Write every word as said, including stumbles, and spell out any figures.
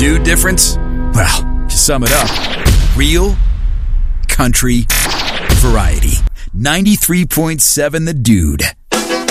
Dude difference? Well, to sum it up, real country variety. ninety-three point seven The Dude.